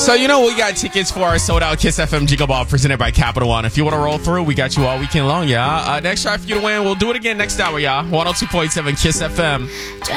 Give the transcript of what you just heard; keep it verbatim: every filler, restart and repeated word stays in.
So, you know, we got tickets for our sold-out Kiss F M Jiggle Ball presented by Capital One. If you want to roll through, we got you all weekend long, y'all. Uh, next try for you to win. We'll do it again next hour, y'all. one oh two point seven Kiss F M.